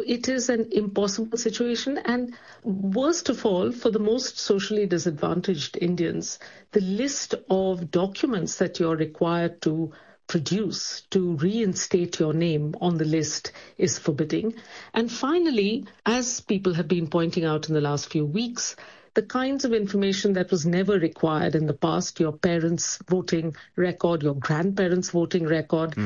it is an impossible situation. And worst of all, for the most socially disadvantaged Indians, the list of documents that you're required to produce to reinstate your name on the list is forbidding. And finally, as people have been pointing out in the last few weeks, the kinds of information that was never required in the past, your parents' voting record, your grandparents' voting record,